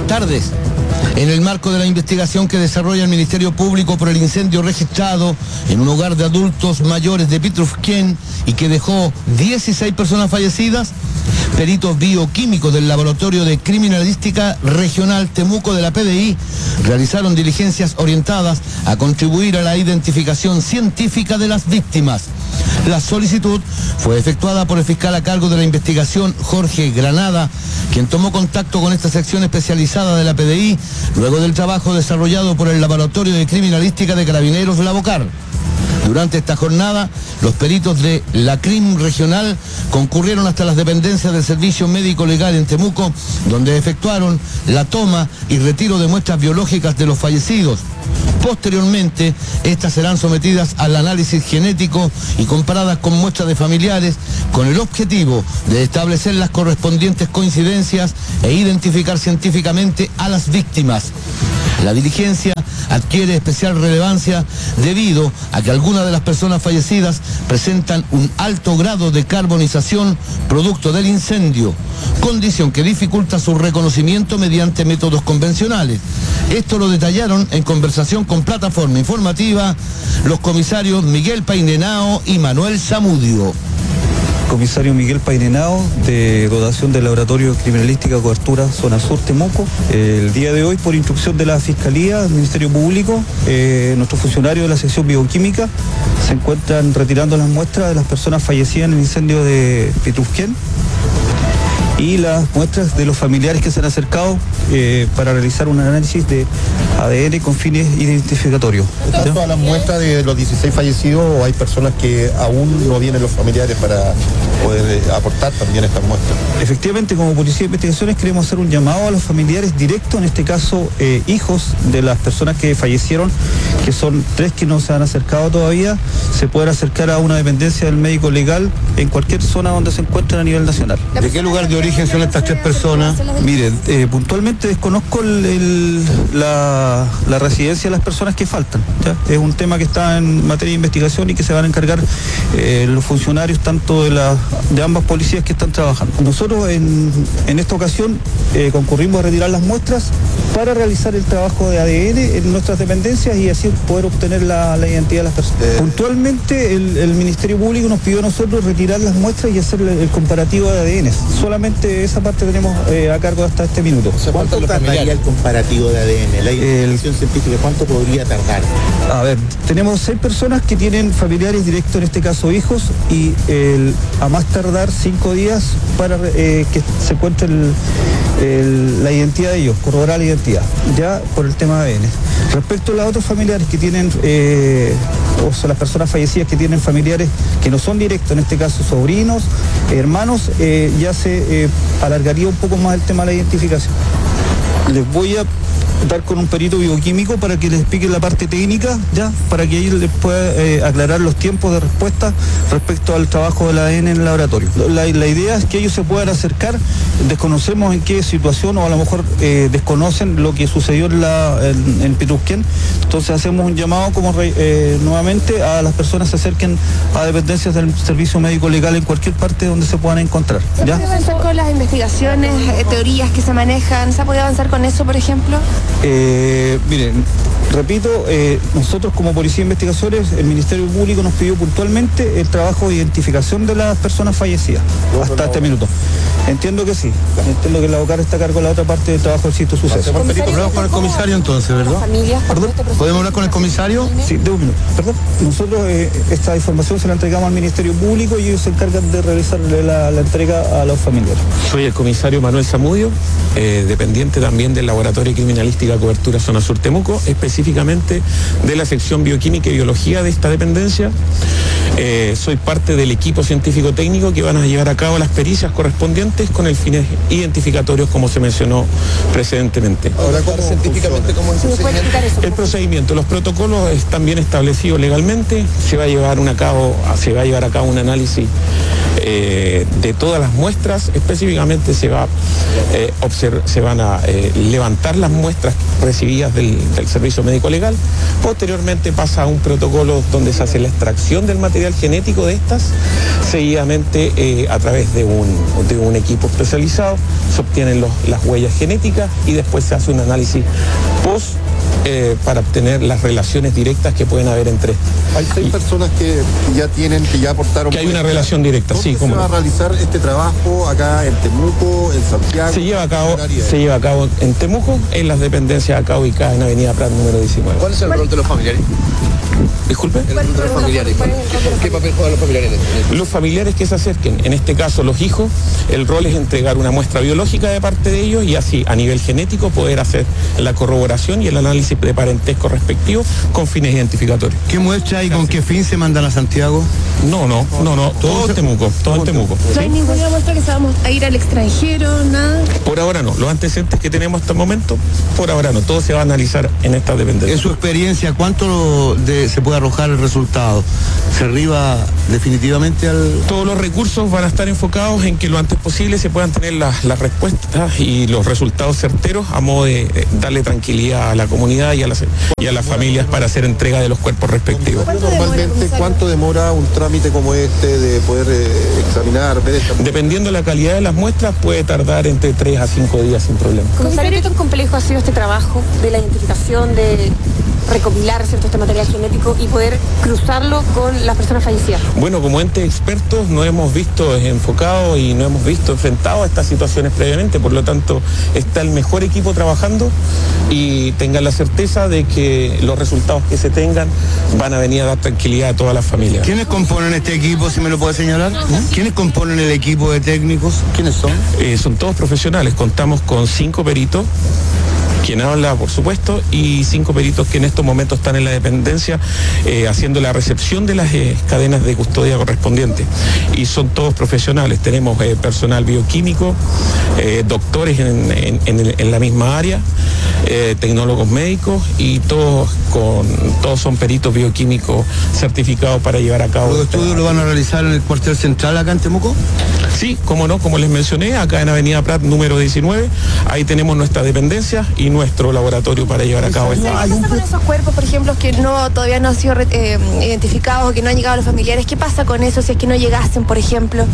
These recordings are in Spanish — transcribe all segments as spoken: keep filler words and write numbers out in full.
buenas tardes. En el marco de la investigación que desarrolla el Ministerio Público por el incendio registrado en un hogar de adultos mayores de Pitrufquén y que dejó dieciséis personas fallecidas, peritos bioquímicos del Laboratorio de Criminalística Regional Temuco de la P D I realizaron diligencias orientadas a contribuir a la identificación científica de las víctimas. La solicitud fue efectuada por el fiscal a cargo de la investigación, Jorge Granada, quien tomó contacto con esta sección especializada de la P D I luego del trabajo desarrollado por el Laboratorio de Criminalística de Carabineros Lavocar. Durante esta jornada, los peritos de la C R I M regional concurrieron hasta las dependencias del Servicio Médico Legal en Temuco, donde efectuaron la toma y retiro de muestras biológicas de los fallecidos. Posteriormente, estas serán sometidas al análisis genético y comparadas con muestras de familiares, con el objetivo de establecer las correspondientes coincidencias e identificar científicamente a las víctimas. La diligencia adquiere especial relevancia debido a que algunas de las personas fallecidas presentan un alto grado de carbonización producto del incendio, condición que dificulta su reconocimiento mediante métodos convencionales. Esto lo detallaron en conversación con Plataforma Informativa los comisarios Miguel Painenao y Manuel Zamudio. Comisario Miguel Painenao, de dotación del Laboratorio de Criminalística Cobertura Zona Sur Temuco. El día de hoy, por instrucción de la Fiscalía, del Ministerio Público, eh, nuestros funcionarios de la sección bioquímica se encuentran retirando las muestras de las personas fallecidas en el incendio de Pitrufquén y las muestras de los familiares que se han acercado eh, para realizar un análisis de A D N con fines identificatorios. ¿Están todas las muestras de los dieciséis fallecidos o hay personas que aún no vienen los familiares para poder eh, aportar también estas muestras? Efectivamente, como Policía de Investigaciones queremos hacer un llamado a los familiares directos, en este caso eh, hijos de las personas que fallecieron, que son tres que no se han acercado todavía, se pueden acercar a una dependencia del médico legal en cualquier zona donde se encuentren a nivel nacional. ¿De qué lugar de origen son estas tres personas? Mire, eh, puntualmente desconozco el, el, la, la residencia de las personas que faltan, ¿ya? Es un tema que está en materia de investigación y que se van a encargar eh, los funcionarios tanto de, la, de ambas policías que están trabajando. Nosotros en, en esta ocasión eh, concurrimos a retirar las muestras para realizar el trabajo de A D N en nuestras dependencias y así poder obtener la, la identidad de las personas. Eh. Puntualmente el, el Ministerio Público nos pidió a nosotros retirar las muestras y hacer el, el comparativo de A D N. Solamente esa parte tenemos eh, a cargo hasta este minuto. O sea, ¿cuánto tardaría el comparativo de A D N? La identificación el, científica, ¿cuánto podría tardar? A ver, tenemos seis personas que tienen familiares directos, en este caso hijos, y el, a más tardar cinco días para eh, que se encuentre el, el, la identidad de ellos, corroborar la identidad, ya por el tema de A D N. Respecto a los otros familiares que tienen, eh, o sea, las personas fallecidas que tienen familiares que no son directos, en este caso sobrinos, hermanos, eh, ya se eh, alargaría un poco más el tema de la identificación. Les voy a dar con un perito bioquímico para que les explique la parte técnica, ya, para que ellos les pueda eh, aclarar los tiempos de respuesta respecto al trabajo del A D N en el laboratorio. La, la idea es que ellos se puedan acercar, desconocemos en qué situación o a lo mejor eh, desconocen lo que sucedió en, la, en, en Pitrufquén, entonces hacemos un llamado como eh, nuevamente a las personas se acerquen a dependencias del Servicio Médico Legal en cualquier parte donde se puedan encontrar. ¿Se puede avanzar con las investigaciones, eh, teorías que se manejan? ¿Se puede avanzar con eso, por ejemplo? Eh, miren, repito, eh, nosotros como Policía de Investigaciones, el Ministerio Público nos pidió puntualmente el trabajo de identificación de las personas fallecidas hasta este minuto. Entiendo que sí, entiendo que la Lavocar está a cargo de la otra parte del trabajo del sitio suceso. Hablamos con el comisario entonces, ¿verdad? ¿Perdón? ¿Podemos hablar con el comisario? Sí, de un minuto. Perdón. Nosotros eh, esta información se la entregamos al Ministerio Público y ellos se encargan de realizarle la, la entrega a los familiares. Soy el comisario Manuel Zamudio, eh, dependiente también del Laboratorio de Criminalística Cobertura Zona Sur Temuco, específicamente de la sección Bioquímica y Biología de esta dependencia. Eh, soy parte del equipo científico-técnico que van a llevar a cabo las pericias correspondientes con el fines identificatorios, como se mencionó precedentemente. Ahora, ¿cómo científicamente cómo es el procedimiento? El procedimiento, los protocolos están bien establecidos legalmente, se va a llevar, una cabo, se va a, llevar a cabo un análisis eh, de todas las muestras, específicamente se, va, eh, observ, se van a eh, levantar las muestras recibidas del, del Servicio Médico Legal, posteriormente pasa a un protocolo donde se hace la extracción del material material genético de estas, seguidamente eh, a través de un, de un equipo especializado se obtienen los, las huellas genéticas y después se hace un análisis post eh, para obtener las relaciones directas que pueden haber entre estas. Hay seis y, personas que ya tienen, que ya aportaron. Que hay una relación directa, sí. ¿Cómo se va a realizar este trabajo acá en Temuco, en Santiago? Se lleva a cabo, se lleva a cabo en Temuco, en las dependencias acá ubicadas en Avenida Prat número diecinueve. ¿Cuál es el rol de los familiares? Disculpe. El rol de los familiares. ¿Qué papel juegan los familiares en este? Los familiares que se acerquen, en este caso los hijos, el rol es entregar una muestra biológica de parte de ellos y así a nivel genético poder hacer la corroboración y el análisis de parentesco respectivo con fines identificatorios. ¿Qué muestra y con qué fin se mandan a Santiago? No, no, no, no, todo en Temuco, todo en Temuco. ¿No hay ninguna muestra que se vamos a ir al extranjero, nada? Por ahora no, los antecedentes que tenemos hasta el momento, por ahora no, todo se va a analizar en esta dependencia. En su experiencia, ¿cuánto de, se puede arrojar el resultado? ¿Se arriba definitivamente al...? Todos los recursos van a estar enfocados en que lo antes posible se puedan tener las, las respuestas y los resultados certeros a modo de eh, darle tranquilidad a la comunidad y a las, y a las familias para hacer entrega de los cuerpos respectivos. Normalmente, ¿cuánto demora un trámite como este de poder eh, examinar, ver esta... Dependiendo de la calidad de las muestras, puede tardar entre tres a cinco días sin problema. Comisario, ¿qué tan complejo ha sido este trabajo de la identificación, de recopilar cierto este material genético y poder cruzarlo con las personas fallecidas? Bueno, como entes expertos no hemos visto enfocados y no hemos visto enfrentado a estas situaciones previamente, por lo tanto está el mejor equipo trabajando y tengan la certeza de que los resultados que se tengan van a venir a dar tranquilidad a todas las familias. ¿Quiénes componen este equipo, si me lo puede señalar? ¿Quiénes componen el equipo de técnicos? ¿Quiénes son? Eh, son todos profesionales, contamos con cinco peritos, quien habla, por supuesto, y cinco peritos que en estos momentos están en la dependencia eh, haciendo la recepción de las eh, cadenas de custodia correspondientes. Y son todos profesionales. Tenemos eh, personal bioquímico, eh, doctores en, en, en, en la misma área, eh, tecnólogos médicos y todos con todos son peritos bioquímicos certificados para llevar a cabo. ¿Los estudios lo van a realizar en el cuartel central acá en Temuco? Sí, cómo no, como les mencioné, acá en Avenida Prat número diecinueve, ahí tenemos nuestra dependencia y nuestro laboratorio para llevar a cabo esto. ¿Qué pasa con esos cuerpos, por ejemplo, que no todavía no han sido eh, identificados o que no han llegado a los familiares? ¿Qué pasa con eso si es que no llegasen, por ejemplo?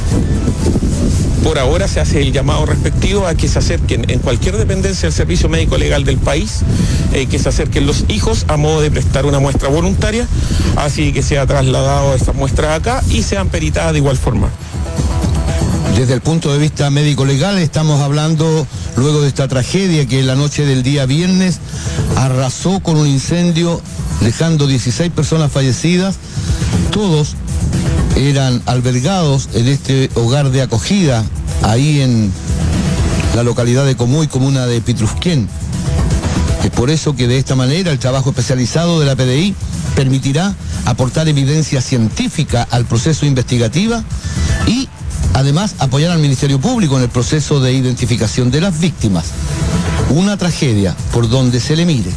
Por ahora se hace el llamado respectivo a que se acerquen en cualquier dependencia del servicio médico legal del país, eh, que se acerquen los hijos a modo de prestar una muestra voluntaria, así que sea trasladado esa muestra acá y sean peritadas de igual forma. Desde el punto de vista médico-legal estamos hablando luego de esta tragedia que la noche del día viernes arrasó con un incendio dejando dieciséis personas fallecidas. Todos eran albergados en este hogar de acogida ahí en la localidad de Comuy, comuna de Pitrufquén. Es por eso que de esta manera el trabajo especializado de la P D I permitirá aportar evidencia científica al proceso investigativo y además apoyar al Ministerio Público en el proceso de identificación de las víctimas. Una tragedia por donde se le mire.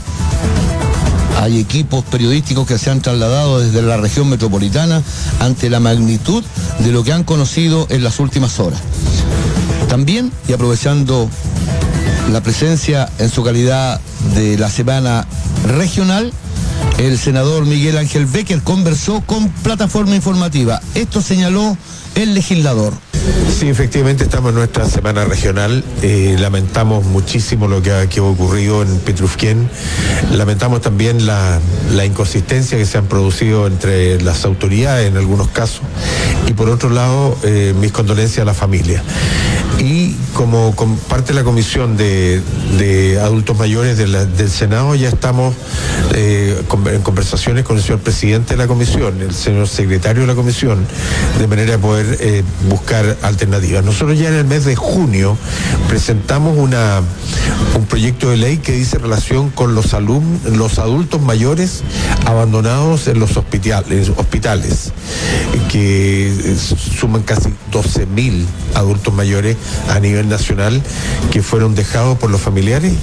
Hay equipos periodísticos que se han trasladado desde la región metropolitana ante la magnitud de lo que han conocido en las últimas horas. También, y aprovechando la presencia en su calidad de la semana regional, el senador Miguel Ángel Becker conversó con Plataforma Informativa. Esto señaló el legislador. Sí, efectivamente estamos en nuestra semana regional. Eh, lamentamos muchísimo lo que ha, que ha ocurrido en Pitrufquén. Lamentamos también la, la inconsistencia que se han producido entre las autoridades en algunos casos. Y por otro lado, eh, mis condolencias a la familia. Y como, como parte de la comisión de, de adultos mayores de la, del Senado, ya estamos eh, en conversaciones con el señor presidente de la comisión, el señor secretario de la comisión, de manera de poder eh, buscar alternativas. Nosotros ya en el mes de junio presentamos una, un proyecto de ley que dice relación con los, alum, los adultos mayores abandonados en los hospitales, hospitales que suman casi doce mil adultos mayores a nivel nacional que fueron dejados por los familiares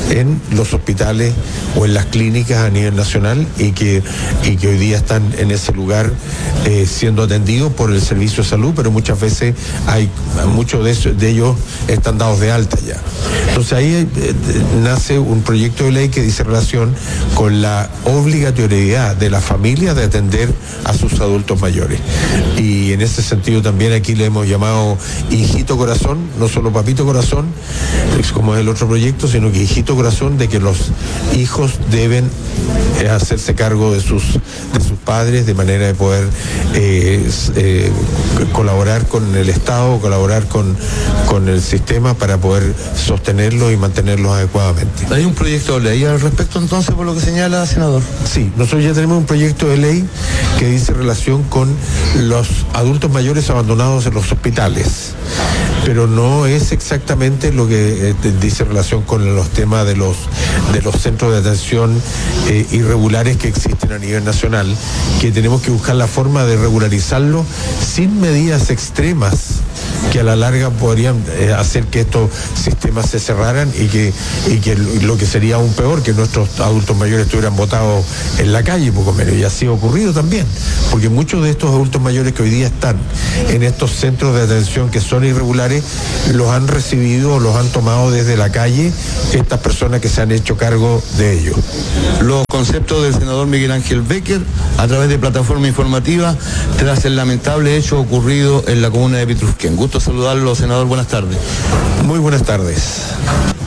en los hospitales o en las clínicas a nivel nacional y que, y que hoy día están en ese lugar eh, siendo atendidos por el servicio de salud, pero muchas veces hay muchos de, esos, de ellos están dados de alta ya. Entonces ahí eh, nace un proyecto de ley que dice relación con la obligatoriedad de la familia de atender a sus adultos mayores. Y en ese sentido también aquí le hemos llamado hijito corazón, no solo papito corazón, como es el otro proyecto, sino que hijito corazón, de que los hijos deben eh, hacerse cargo de sus, de sus padres de manera de poder eh, eh, colaborar con el Estado, colaborar con, con el sistema para poder sostenerlos y mantenerlos adecuadamente. ¿Hay un proyecto de ley al respecto entonces por lo que señala, senador? Sí, nosotros ya tenemos un proyecto de ley que dice relación con los adultos mayores abandonados en los hospitales, pero no es exactamente lo que eh, dice relación con los temas de los de los centros de atención eh, irregulares que existen a nivel nacional, que tenemos que buscar la forma de regularizarlo sin medidas extremas que a la larga podrían eh, hacer que estos sistemas se cerraran y que, y que lo que sería aún peor, que nuestros adultos mayores estuvieran botados en la calle, poco menos, y así ha ocurrido también, porque muchos de estos adultos mayores que hoy día están en estos centros de atención que son irregulares, los han recibido o los han tomado desde la calle estas personas que se han hecho cargo de ellos. Los conceptos del senador Miguel Ángel Becker a través de plataforma informativa tras el lamentable hecho ocurrido en la comuna de Pitrufquén. Gusto saludarlo, senador, buenas tardes. Muy buenas tardes.